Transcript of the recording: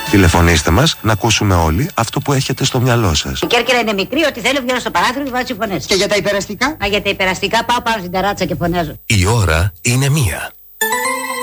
Τηλεφωνήστε μας να ακούσουμε όλοι αυτό που έχετε στο μυαλό σας. Η Κέρκυρα είναι μικρή, ότι θέλω βγαίνω στο παράθυρο και βάζω φωνές. Και για τα υπεραστικά? Για τα υπεραστικά πάω στην ταράτσα και φωνάζω. Η ώρα είναι 1.